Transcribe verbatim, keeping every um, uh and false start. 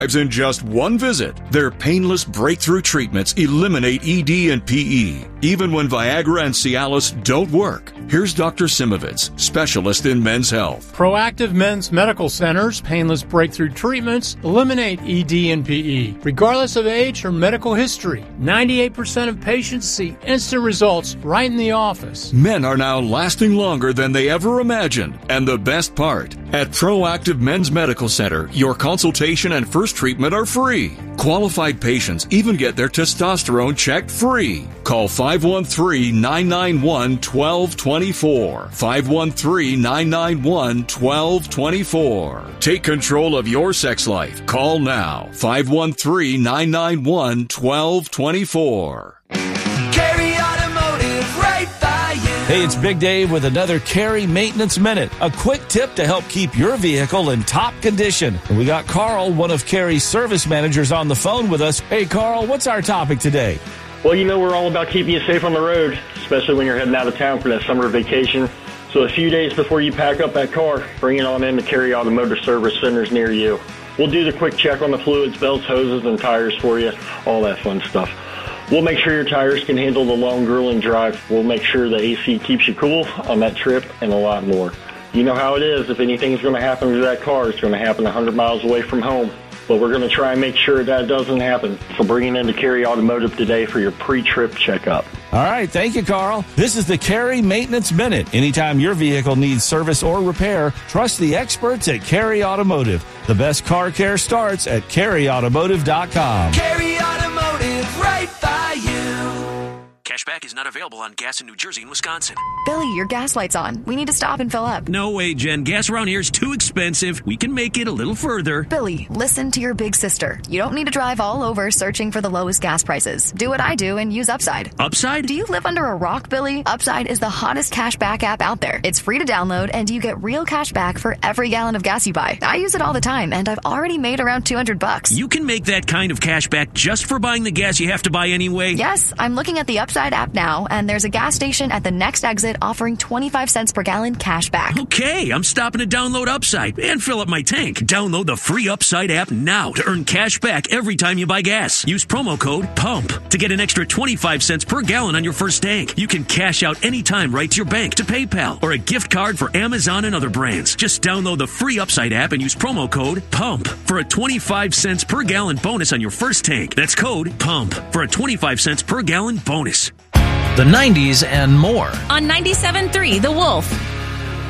in just one visit. Their painless breakthrough treatments eliminate E D and P E, even when Viagra and Cialis don't work. Here's Doctor Simovitz, specialist in men's health. Proactive Men's Medical Center's painless breakthrough treatments eliminate E D and P E, regardless of age or medical history. ninety-eight percent of patients see instant results right in the office. Men are now lasting longer than they ever imagined. And the best part, at Proactive Men's Medical Center, your consultation and first treatment are free. Qualified patients even get their testosterone checked free. Call five one three, nine nine one, one two two four. five one three, nine nine one, one two two four. Take control of your sex life. Call now. five one three, nine nine one, one two two four. Carey Automotive, right by you. Hey, it's Big Dave with another Carey Maintenance Minute. A quick tip to help keep your vehicle in top condition. And we got Carl, one of Carey's service managers, on the phone with us. Hey, Carl, what's our topic today? Well, you know, we're all about keeping you safe on the road, especially when you're heading out of town for that summer vacation. So a few days before you pack up that car, bring it on in to Carey Automotive Service Centers near you. We'll do the quick check on the fluids, belts, hoses, and tires for you, all that fun stuff. We'll make sure your tires can handle the long, grueling drive. We'll make sure the A C keeps you cool on that trip, and a lot more. You know how it is. If anything's going to happen to that car, it's going to happen one hundred miles away from home. But we're going to try and make sure that doesn't happen. So bring it into Carey Automotive today for your pre-trip checkup. All right, thank you, Carl. This is the Carey Maintenance Minute. Anytime your vehicle needs service or repair, trust the experts at Carey Automotive. The best car care starts at carey automotive dot com. Carey Automotive, right by you. Cashback is not available on gas in New Jersey and Wisconsin. Billy, your gas light's on. We need to stop and fill up. No way, Jen. Gas around here is too expensive. We can make it a little further. Billy, listen to your big sister. You don't need to drive all over searching for the lowest gas prices. Do what I do and use Upside. Upside? Do you live under a rock, Billy? Upside is the hottest cashback app out there. It's free to download, and you get real cash back for every gallon of gas you buy. I use it all the time, and I've already made around two hundred bucks. You can make that kind of cash back just for buying the gas you have to buy anyway? Yes, I'm looking at the Upside app now, and there's a gas station at the next exit offering twenty-five cents per gallon cash back. Okay, I'm stopping to download Upside and fill up my tank. Download the free Upside app now to earn cash back every time you buy gas. Use promo code PUMP to get an extra twenty-five cents per gallon on your first tank. You can cash out anytime right to your bank, to PayPal, or a gift card for Amazon and other brands. Just download the free Upside app and use promo code PUMP for a twenty-five cents per gallon bonus on your first tank. That's code PUMP for a twenty-five cents per gallon bonus. The nineties and more. On ninety-seven point three The Wolf.